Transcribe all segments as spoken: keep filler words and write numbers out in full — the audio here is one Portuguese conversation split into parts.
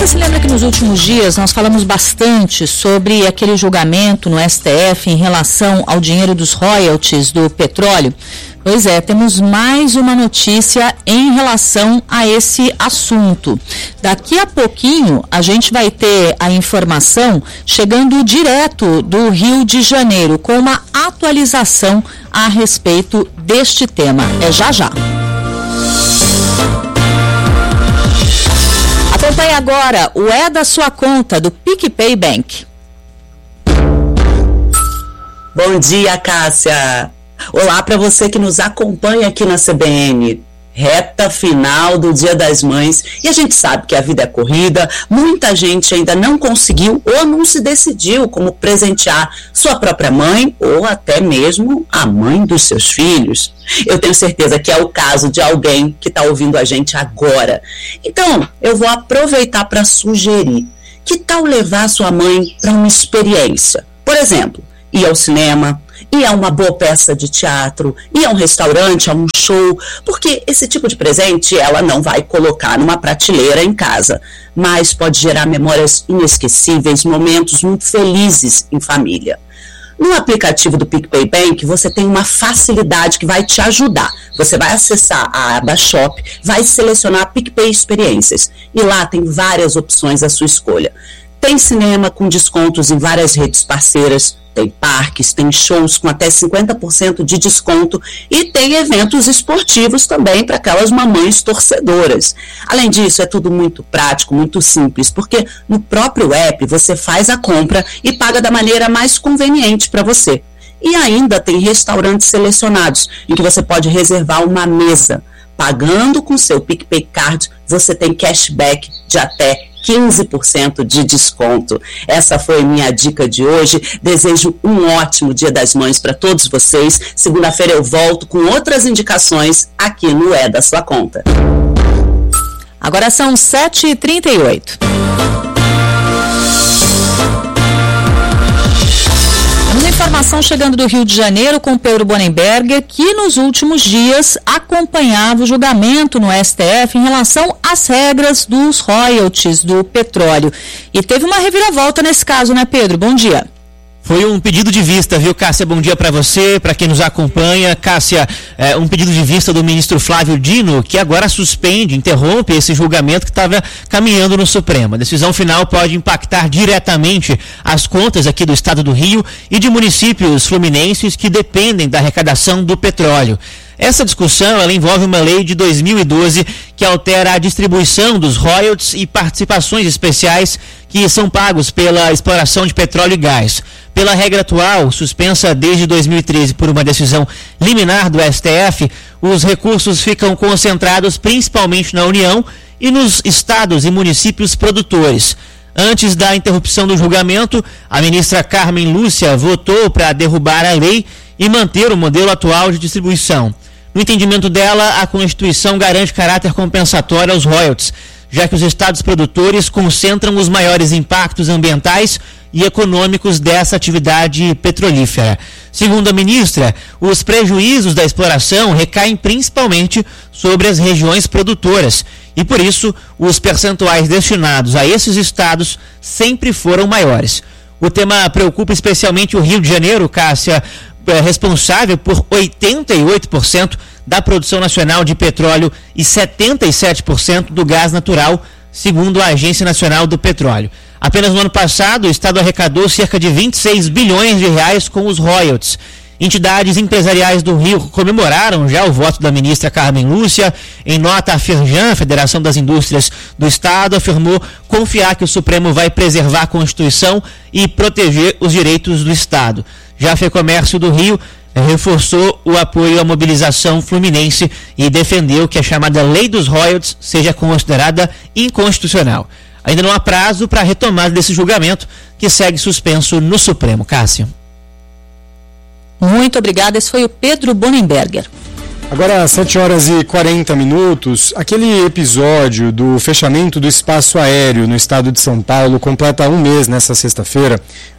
Você se lembra que nos últimos dias nós falamos bastante sobre aquele julgamento no S T F em relação ao dinheiro dos royalties do petróleo? Pois é, temos mais uma notícia em relação a esse assunto. Daqui a pouquinho a gente vai ter a informação chegando direto do Rio de Janeiro com uma atualização a respeito deste tema. É já já. Acompanhe agora o É da Sua Conta do PicPay Bank. Bom dia, Cássia. Olá para você que nos acompanha aqui na C B N. Reta final do Dia das Mães e a gente sabe que a vida é corrida, muita gente ainda não conseguiu ou não se decidiu como presentear sua própria mãe ou até mesmo a mãe dos seus filhos. Eu tenho certeza que é o caso de alguém que está ouvindo a gente agora. Então, eu vou aproveitar para sugerir, que tal levar sua mãe para uma experiência? Por exemplo, ir ao cinema, ir a uma boa peça de teatro, ir a um restaurante, a um show, porque esse tipo de presente ela não vai colocar numa prateleira em casa, mas pode gerar memórias inesquecíveis, momentos muito felizes em família. No aplicativo do PicPay Bank, você tem uma facilidade que vai te ajudar. Você vai acessar a aba Shop, vai selecionar PicPay Experiências e lá tem várias opções à sua escolha. Tem cinema com descontos em várias redes parceiras, tem parques, tem shows com até cinquenta por cento de desconto e tem eventos esportivos também para aquelas mamães torcedoras. Além disso, é tudo muito prático, muito simples, porque no próprio app você faz a compra e paga da maneira mais conveniente para você. E ainda tem restaurantes selecionados, em que você pode reservar uma mesa. Pagando com seu PicPay Card, você tem cashback de até quinze por cento de desconto. Essa foi minha dica de hoje. Desejo um ótimo Dia das Mães para todos vocês. Segunda-feira eu volto com outras indicações aqui no É da Sua Conta. Agora são sete e trinta e oito. Informação chegando do Rio de Janeiro com Pedro Bonenberger, que nos últimos dias acompanhava o julgamento no S T F em relação às regras dos royalties do petróleo. E teve uma reviravolta nesse caso, né, Pedro? Bom dia. Foi um pedido de vista, viu, Cássia? Bom dia para você, para quem nos acompanha. Cássia, é, um pedido de vista do ministro Flávio Dino, que agora suspende, interrompe esse julgamento que estava caminhando no Supremo. A decisão final pode impactar diretamente as contas aqui do estado do Rio e de municípios fluminenses que dependem da arrecadação do petróleo. Essa discussão ela envolve uma lei de dois mil e doze que altera a distribuição dos royalties e participações especiais que são pagos pela exploração de petróleo e gás. Pela regra atual, suspensa desde dois mil e treze por uma decisão liminar do S T F, os recursos ficam concentrados principalmente na União e nos estados e municípios produtores. Antes da interrupção do julgamento, a ministra Carmen Lúcia votou para derrubar a lei e manter o modelo atual de distribuição. No entendimento dela, a Constituição garante caráter compensatório aos royalties, já que os estados produtores concentram os maiores impactos ambientais e econômicos dessa atividade petrolífera. Segundo a ministra, os prejuízos da exploração recaem principalmente sobre as regiões produtoras e, por isso, os percentuais destinados a esses estados sempre foram maiores. O tema preocupa especialmente o Rio de Janeiro, Cássia, é responsável por oitenta e oito por cento da produção nacional de petróleo e setenta e sete por cento do gás natural, segundo a Agência Nacional do Petróleo. Apenas no ano passado, o Estado arrecadou cerca de vinte e seis bilhões de reais com os royalties. Entidades empresariais do Rio comemoraram já o voto da ministra Carmen Lúcia. Em nota, a Firjan, Federação das Indústrias do Estado, afirmou confiar que o Supremo vai preservar a Constituição e proteger os direitos do Estado. Já a FEComércio do Rio reforçou o apoio à mobilização fluminense e defendeu que a chamada Lei dos Royalties seja considerada inconstitucional. Ainda não há prazo para a retomada desse julgamento, que segue suspenso no Supremo. Cássio. Muito obrigada. Esse foi o Pedro Bonenberger. Agora, sete horas e quarenta minutos, aquele episódio do fechamento do espaço aéreo no estado de São Paulo completa um mês nessa sexta-feira.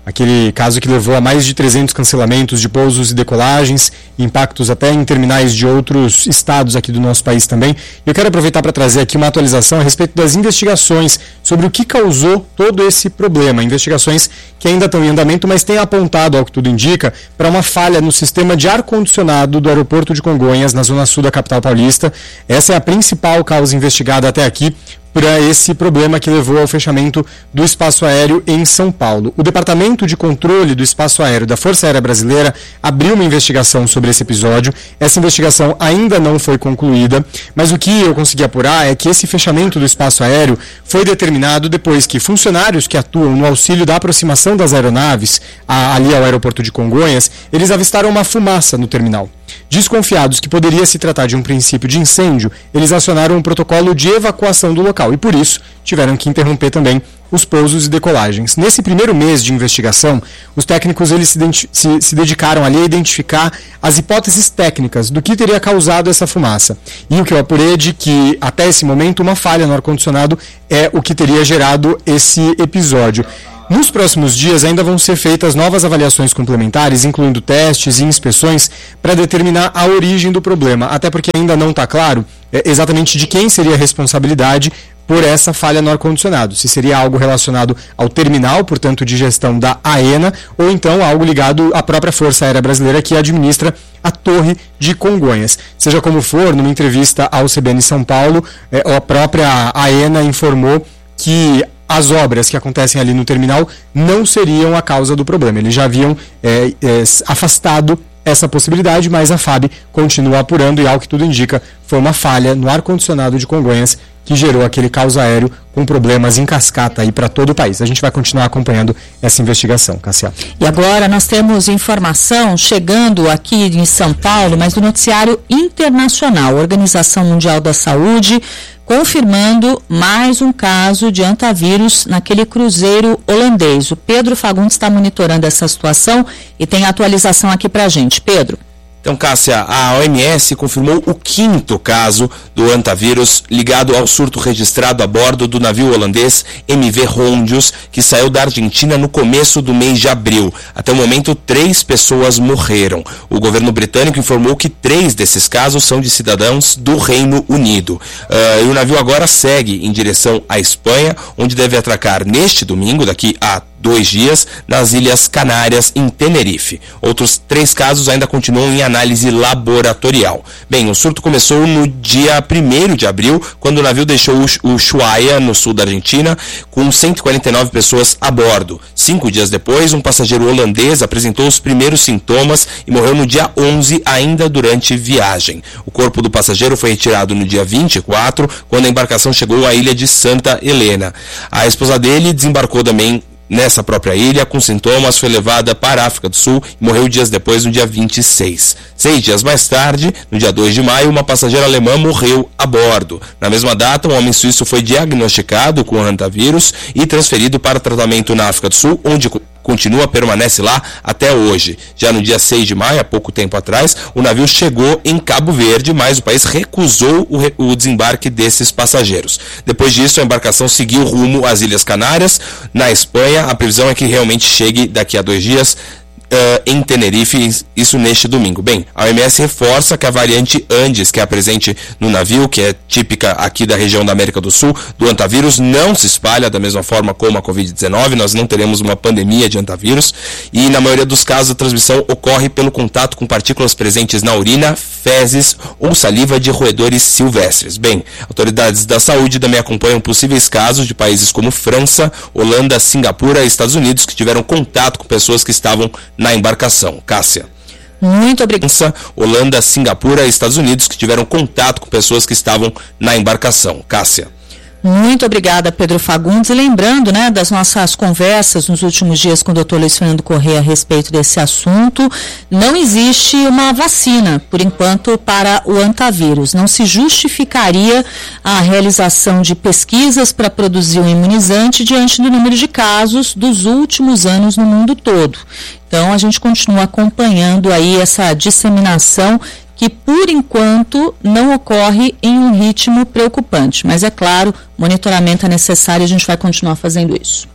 aquele caso que levou a mais de trezentos cancelamentos de pousos e decolagens, impactos até em terminais de outros estados aqui do nosso país também. Eu quero aproveitar para trazer aqui uma atualização a respeito das investigações sobre o que causou todo esse problema. Investigações que ainda estão em andamento, mas têm apontado, ao que tudo indica, para uma falha no sistema de ar-condicionado do aeroporto de Congonhas, na zona sul da capital paulista. Essa é a principal causa investigada até aqui para esse problema que levou ao fechamento do espaço aéreo em São Paulo. O Departamento de Controle do Espaço Aéreo da Força Aérea Brasileira abriu uma investigação sobre esse episódio. Essa investigação ainda não foi concluída, mas o que eu consegui apurar é que esse fechamento do espaço aéreo foi determinado depois que funcionários que atuam no auxílio da aproximação das aeronaves a, ali ao aeroporto de Congonhas, eles avistaram uma fumaça no terminal. Desconfiados que poderia se tratar de um princípio de incêndio, eles acionaram um protocolo de evacuação do local e, por isso, tiveram que interromper também os pousos e decolagens. Nesse primeiro mês de investigação, os técnicos eles se, se, se dedicaram ali a identificar as hipóteses técnicas do que teria causado essa fumaça. E o que eu apurei é de que, até esse momento, uma falha no ar-condicionado é o que teria gerado esse episódio. Nos próximos dias ainda vão ser feitas novas avaliações complementares, incluindo testes e inspeções, para determinar a origem do problema, até porque ainda não está claro é, exatamente de quem seria a responsabilidade por essa falha no ar-condicionado. Se seria algo relacionado ao terminal, portanto de gestão da AENA, ou então algo ligado à própria Força Aérea Brasileira que administra a Torre de Congonhas. Seja como for, numa entrevista ao C B N São Paulo, é, a própria AENA informou que as obras que acontecem ali no terminal não seriam a causa do problema. Eles já haviam é, é, afastado essa possibilidade, mas a F A B continua apurando e, ao que tudo indica, foi uma falha no ar-condicionado de Congonhas que gerou aquele caos aéreo com problemas em cascata aí para todo o país. A gente vai continuar acompanhando essa investigação, Cássia. E agora nós temos informação chegando aqui em São Paulo, mas do noticiário internacional. A Organização Mundial da Saúde confirmando mais um caso de antavírus naquele cruzeiro holandês. O Pedro Fagundes está monitorando essa situação e tem atualização aqui para a gente. Pedro. Então, Cássia, a O M S confirmou o quinto caso do antavírus ligado ao surto registrado a bordo do navio holandês M V Rondius, que saiu da Argentina no começo do mês de abril. Até o momento, três pessoas morreram. O governo britânico informou que três desses casos são de cidadãos do Reino Unido. Uh, e o navio agora segue em direção à Espanha, onde deve atracar neste domingo, daqui a dois dias, nas Ilhas Canárias, em Tenerife. Outros três casos ainda continuam em análise laboratorial. Bem, o surto começou no dia primeiro de abril, quando o navio deixou o Ushuaia, no sul da Argentina, com cento e quarenta e nove pessoas a bordo. Cinco dias depois, um passageiro holandês apresentou os primeiros sintomas e morreu no dia onze, ainda durante viagem. O corpo do passageiro foi retirado no dia vinte e quatro, quando a embarcação chegou à ilha de Santa Helena. A esposa dele desembarcou também nessa própria ilha, com sintomas, foi levada para a África do Sul e morreu dias depois, no dia vinte e seis. Seis dias mais tarde, no dia dois de maio, uma passageira alemã morreu a bordo. Na mesma data, um homem suíço foi diagnosticado com hantavírus e transferido para tratamento na África do Sul, onde continua, permanece lá até hoje. Já no dia seis de maio, há pouco tempo atrás, o navio chegou em Cabo Verde, mas o país recusou o, re- o desembarque desses passageiros. Depois disso, a embarcação seguiu rumo às Ilhas Canárias, na Espanha. A previsão é que realmente chegue daqui a dois dias Uh, em Tenerife, isso neste domingo. Bem, a O M S reforça que a variante Andes, que é a presente no navio, que é típica aqui da região da América do Sul, do antavírus, não se espalha da mesma forma como a covid dezenove, nós não teremos uma pandemia de antavírus, e na maioria dos casos a transmissão ocorre pelo contato com partículas presentes na urina, fezes ou saliva de roedores silvestres. Bem, autoridades da saúde também acompanham possíveis casos de países como França, Holanda, Singapura e Estados Unidos que tiveram contato com pessoas que estavam na embarcação. Cássia. Muito obrigada. Holanda, Singapura e Estados Unidos que tiveram contato com pessoas que estavam na embarcação. Cássia. Muito obrigada, Pedro Fagundes. E lembrando, né, das nossas conversas nos últimos dias com o doutor Luiz Fernando Corrêa a respeito desse assunto, não existe uma vacina, por enquanto, para o antavírus. Não se justificaria a realização de pesquisas para produzir um imunizante diante do número de casos dos últimos anos no mundo todo. Então, a gente continua acompanhando aí essa disseminação que, por enquanto, não ocorre em um ritmo preocupante. Mas, é claro, monitoramento é necessário e a gente vai continuar fazendo isso.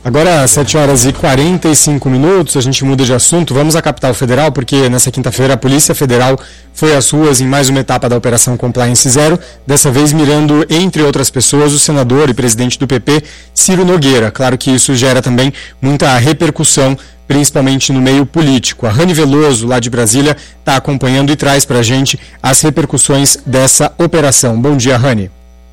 Agora, às sete horas e quarenta e cinco minutos, a gente muda de assunto. Vamos à capital federal, porque nessa quinta-feira a Polícia Federal foi às ruas em mais uma etapa da Operação Compliance Zero, dessa vez mirando, entre outras pessoas, o senador e presidente do P P, Ciro Nogueira. Claro que isso gera também muita repercussão, principalmente no meio político. A Rani Veloso, lá de Brasília, está acompanhando e traz para a gente as repercussões dessa operação. Bom dia, Rani.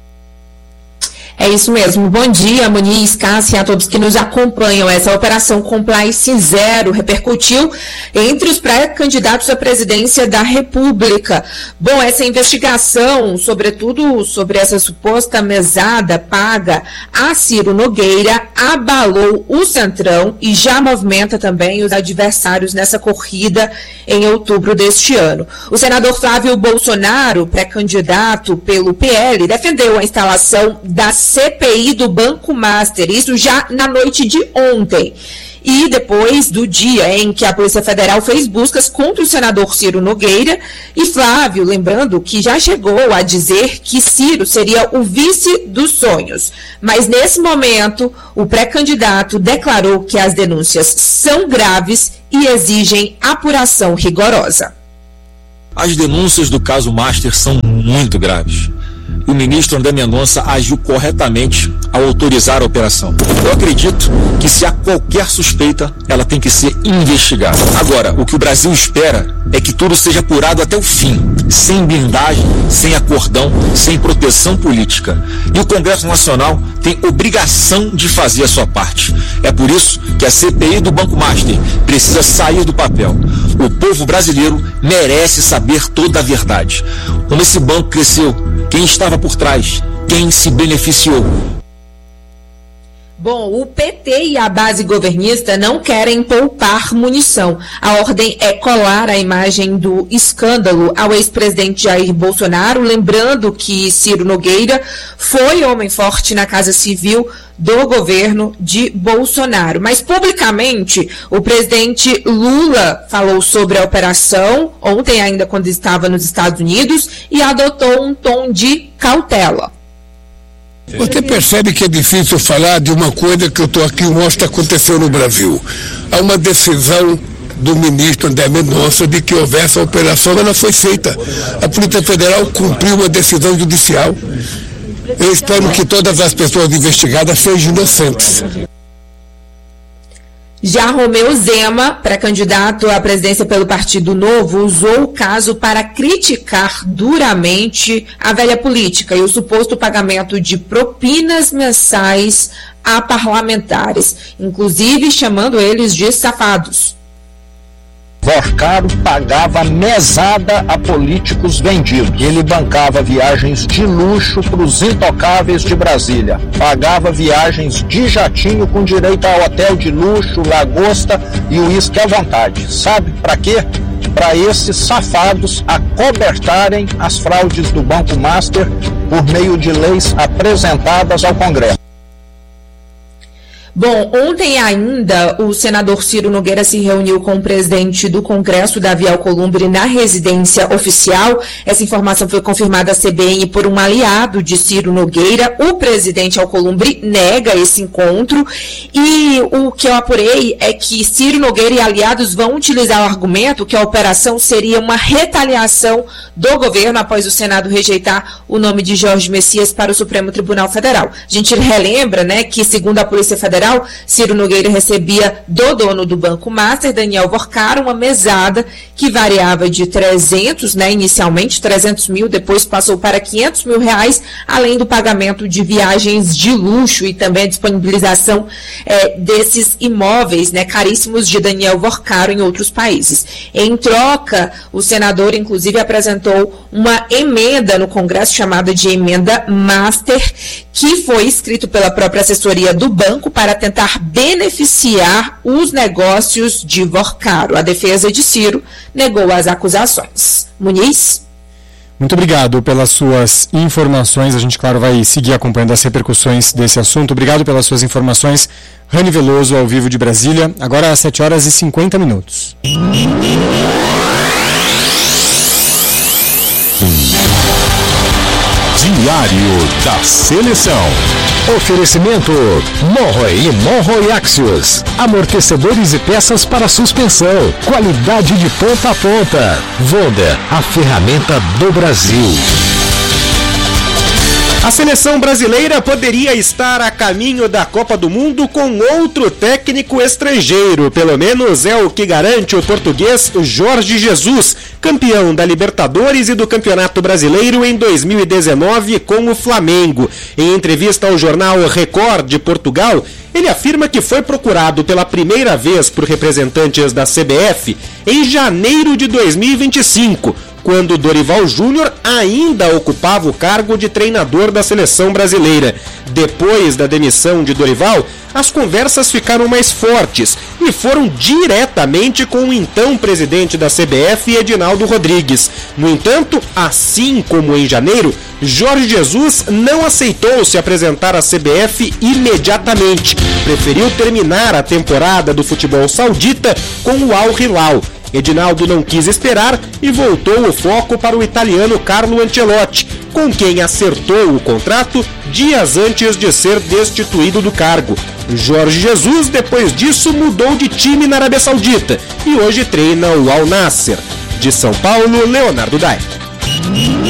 É isso mesmo. Bom dia, Muniz, Cássia, a todos que nos acompanham. Essa operação Compliance Zero repercutiu entre os pré-candidatos à presidência da República. Bom, essa investigação, sobretudo sobre essa suposta mesada paga a Ciro Nogueira, abalou o Centrão e já movimenta também os adversários nessa corrida em outubro deste ano. O senador Flávio Bolsonaro, pré-candidato pelo P L, defendeu a instalação da C P I do Banco Master, isso já na noite de ontem. E depois do dia em que a Polícia Federal fez buscas contra o senador Ciro Nogueira, e Flávio, lembrando que já chegou a dizer que Ciro seria o vice dos sonhos. Mas nesse momento, o pré-candidato declarou que as denúncias são graves e exigem apuração rigorosa. As denúncias do caso Master são muito graves. O ministro André Mendonça agiu corretamente ao autorizar a operação. Eu acredito que se há qualquer suspeita, ela tem que ser investigada. Agora, o que o Brasil espera é que tudo seja apurado até o fim, sem blindagem, sem acordão, sem proteção política. E o Congresso Nacional tem obrigação de fazer a sua parte. É por isso que a C P I do Banco Master precisa sair do papel. O povo brasileiro merece saber toda a verdade. Como esse banco cresceu, quem estava por trás, quem se beneficiou. Bom, o P T e a base governista não querem poupar munição. A ordem é colar a imagem do escândalo ao ex-presidente Jair Bolsonaro, lembrando que Ciro Nogueira foi homem forte na Casa Civil do governo de Bolsonaro. Mas publicamente, o presidente Lula falou sobre a operação, ontem ainda quando estava nos Estados Unidos, e adotou um tom de cautela. Você percebe que é difícil falar de uma coisa que eu estou aqui e mostro que aconteceu no Brasil. Há uma decisão do ministro André Mendonça de que houvesse a operação, ela foi feita. A Polícia Federal cumpriu uma decisão judicial. Eu espero que todas as pessoas investigadas sejam inocentes. Já Romeu Zema, pré-candidato à presidência pelo Partido Novo, usou o caso para criticar duramente a velha política e o suposto pagamento de propinas mensais a parlamentares, inclusive chamando eles de safados. Vorcaro pagava mesada a políticos vendidos. Ele bancava viagens de luxo para os intocáveis de Brasília. Pagava viagens de jatinho com direito a hotel de luxo, lagosta e uísque à vontade. Sabe para quê? Para esses safados acobertarem as fraudes do Banco Master por meio de leis apresentadas ao Congresso. Bom, ontem ainda o senador Ciro Nogueira se reuniu com o presidente do Congresso, Davi Alcolumbre, na residência oficial. Essa informação foi confirmada à C B N por um aliado de Ciro Nogueira. O presidente Alcolumbre nega esse encontro e o que eu apurei é que Ciro Nogueira e aliados vão utilizar o argumento que a operação seria uma retaliação do governo após o Senado rejeitar o nome de Jorge Messias para o Supremo Tribunal Federal. A gente relembra, né, que segundo a Polícia Federal, Ciro Nogueira recebia do dono do Banco Master, Daniel Vorcaro, uma mesada que variava de trezentos, né, inicialmente trezentos mil, depois passou para quinhentos mil reais, além do pagamento de viagens de luxo e também a disponibilização é, desses imóveis, né, caríssimos de Daniel Vorcaro em outros países. Em troca, o senador, inclusive, apresentou uma emenda no Congresso chamada de Emenda Master, que foi escrito pela própria assessoria do banco para tentar beneficiar os negócios de Vorcaro. A defesa de Ciro negou as acusações. Muniz? Muito obrigado pelas suas informações. A gente, claro, vai seguir acompanhando as repercussões desse assunto. Obrigado pelas suas informações. Rani Veloso, ao vivo de Brasília. Agora às sete horas e cinquenta minutos. Diário Diário da Seleção. Oferecimento Monroe e Monroe Axios. Amortecedores e peças para suspensão. Qualidade de ponta a ponta. Voda, a ferramenta do Brasil. A seleção brasileira poderia estar a caminho da Copa do Mundo com outro técnico estrangeiro. Pelo menos é o que garante o português Jorge Jesus, campeão da Libertadores e do Campeonato Brasileiro em dois mil e dezenove com o Flamengo. Em entrevista ao jornal Record de Portugal, ele afirma que foi procurado pela primeira vez por representantes da C B F em janeiro de dois mil e vinte e cinco, quando Dorival Júnior ainda ocupava o cargo de treinador da seleção brasileira. Depois da demissão de Dorival, as conversas ficaram mais fortes e foram diretamente com o então presidente da C B F, Edinaldo Rodrigues. No entanto, assim como em janeiro, Jorge Jesus não aceitou se apresentar à C B F imediatamente. Preferiu terminar a temporada do futebol saudita com o Al Hilal. Edinaldo não quis esperar e voltou o foco para o italiano Carlo Ancelotti, com quem acertou o contrato dias antes de ser destituído do cargo. Jorge Jesus, depois disso, mudou de time na Arábia Saudita e hoje treina o Al Nassr. De São Paulo, Leonardo Dai.